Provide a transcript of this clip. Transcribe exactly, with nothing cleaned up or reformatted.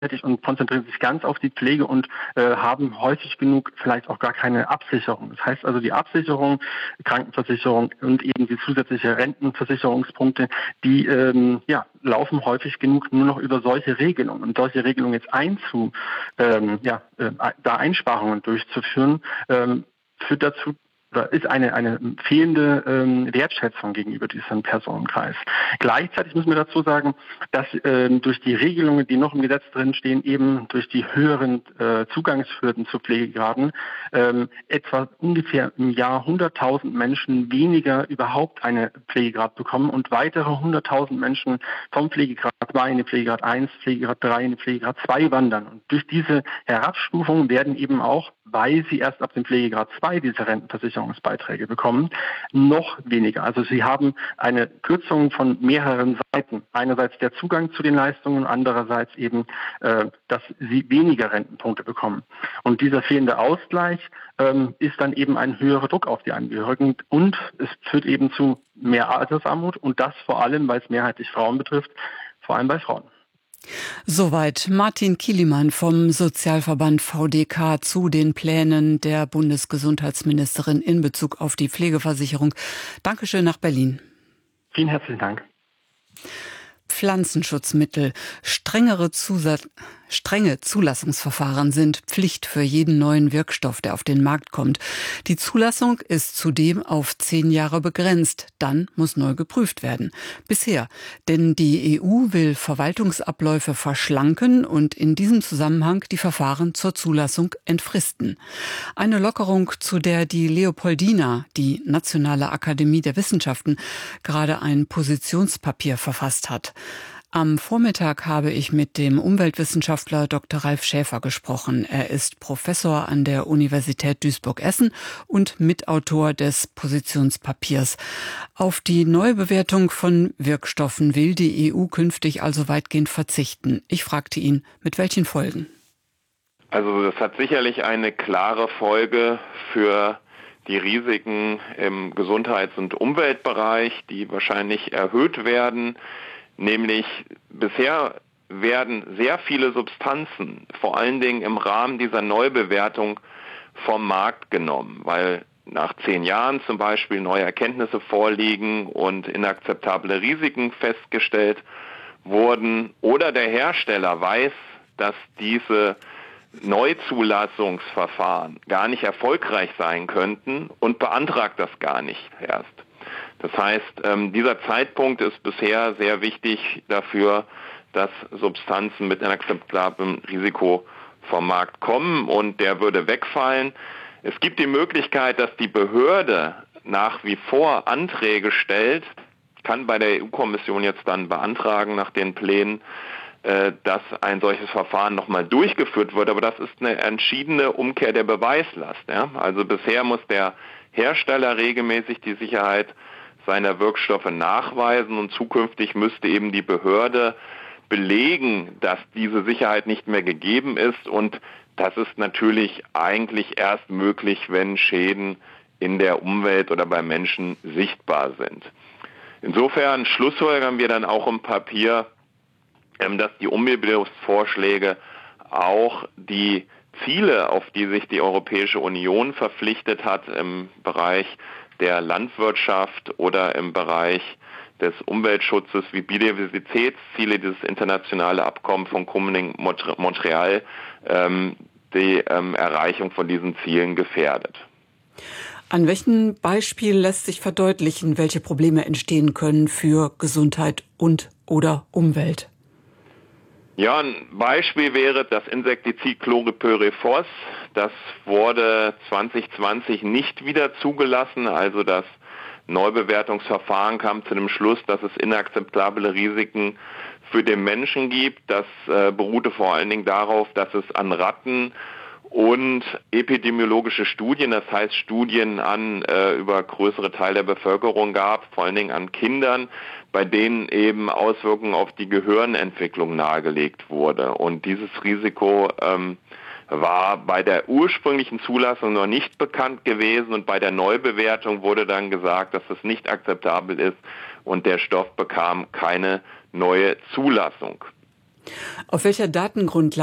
und konzentrieren sich ganz auf die Pflege und äh, haben häufig genug vielleicht auch gar keine Absicherung. Das heißt also, die Absicherung, Krankenversicherung und eben die zusätzliche Rentenversicherungspunkte, die ähm, ja, laufen häufig genug nur noch über solche Regelungen. Und solche Regelungen jetzt einzu, ähm, ja, äh, da Einsparungen durchzuführen, ähm, führt dazu, oder ist eine, eine fehlende ähm, Wertschätzung gegenüber diesem Personenkreis. Gleichzeitig müssen wir dazu sagen, dass ähm, durch die Regelungen, die noch im Gesetz drin stehen, eben durch die höheren äh, Zugangshürden zu Pflegegraden, ähm, etwa ungefähr im Jahr hunderttausend Menschen weniger überhaupt eine Pflegegrad bekommen und weitere hunderttausend Menschen vom Pflegegrad zwei in den Pflegegrad eins, Pflegegrad drei in den Pflegegrad zwei wandern. Und durch diese Herabstufung werden eben auch, weil sie erst ab dem Pflegegrad zwei diese Rentenversicherungsbeiträge bekommen, noch weniger. Also sie haben eine Kürzung von mehreren Seiten. Einerseits der Zugang zu den Leistungen, andererseits eben, äh, dass sie weniger Rentenpunkte bekommen. Und dieser fehlende Ausgleich ähm, ist dann eben ein höherer Druck auf die Angehörigen und es führt eben zu mehr Altersarmut und das vor allem, weil es mehrheitlich Frauen betrifft, vor allem bei Frauen. Soweit Martin Kielimann vom Sozialverband V D K zu den Plänen der Bundesgesundheitsministerin in Bezug auf die Pflegeversicherung. Dankeschön nach Berlin. Vielen herzlichen Dank. Pflanzenschutzmittel. Strengere Zusatz Strenge Zulassungsverfahren sind Pflicht für jeden neuen Wirkstoff, der auf den Markt kommt. Die Zulassung ist zudem auf zehn Jahre begrenzt. Dann muss neu geprüft werden. Bisher. Denn die E U will Verwaltungsabläufe verschlanken und in diesem Zusammenhang die Verfahren zur Zulassung entfristen. Eine Lockerung, zu der die Leopoldina, die Nationale Akademie der Wissenschaften, gerade ein Positionspapier verfasst hat. Am Vormittag habe ich mit dem Umweltwissenschaftler Doktor Ralf Schäfer gesprochen. Er ist Professor an der Universität Duisburg-Essen und Mitautor des Positionspapiers. Auf die Neubewertung von Wirkstoffen will die E U künftig also weitgehend verzichten. Ich fragte ihn, mit welchen Folgen? Also das hat sicherlich eine klare Folge für die Risiken im Gesundheits- und Umweltbereich, die wahrscheinlich erhöht werden. Nämlich bisher werden sehr viele Substanzen, vor allen Dingen im Rahmen dieser Neubewertung, vom Markt genommen, weil nach zehn Jahren zum Beispiel neue Erkenntnisse vorliegen und inakzeptable Risiken festgestellt wurden oder der Hersteller weiß, dass diese Neuzulassungsverfahren gar nicht erfolgreich sein könnten und beantragt das gar nicht erst. Das heißt, ähm, dieser Zeitpunkt ist bisher sehr wichtig dafür, dass Substanzen mit inakzeptablem Risiko vom Markt kommen und der würde wegfallen. Es gibt die Möglichkeit, dass die Behörde nach wie vor Anträge stellt, kann bei der E U-Kommission jetzt dann beantragen nach den Plänen, äh, dass ein solches Verfahren nochmal durchgeführt wird. Aber das ist eine entschiedene Umkehr der Beweislast. Ja? Also bisher muss der Hersteller regelmäßig die Sicherheit seiner Wirkstoffe nachweisen und zukünftig müsste eben die Behörde belegen, dass diese Sicherheit nicht mehr gegeben ist und das ist natürlich eigentlich erst möglich, wenn Schäden in der Umwelt oder bei Menschen sichtbar sind. Insofern schlussfolgern wir dann auch im Papier, dass die Umweltbildungsvorschläge auch die Ziele, auf die sich die Europäische Union verpflichtet hat im Bereich der Landwirtschaft oder im Bereich des Umweltschutzes wie Biodiversitätsziele, dieses internationale Abkommen von Kunming-Montreal, ähm, die ähm, Erreichung von diesen Zielen gefährdet. An welchem Beispiel lässt sich verdeutlichen, welche Probleme entstehen können für Gesundheit und oder Umwelt? Ja, ein Beispiel wäre das Insektizid Chlorpyrifos. Das wurde zwanzig zwanzig nicht wieder zugelassen. Also das Neubewertungsverfahren kam zu dem Schluss, dass es inakzeptable Risiken für den Menschen gibt. Das äh, beruhte vor allen Dingen darauf, dass es an Ratten und epidemiologische Studien, das heißt Studien an äh, über größere Teile der Bevölkerung gab, vor allen Dingen an Kindern, bei denen eben Auswirkungen auf die Gehirnentwicklung nahegelegt wurde. Und dieses Risiko ähm, war bei der ursprünglichen Zulassung noch nicht bekannt gewesen und bei der Neubewertung wurde dann gesagt, dass das nicht akzeptabel ist und der Stoff bekam keine neue Zulassung. Auf welcher Datengrundlage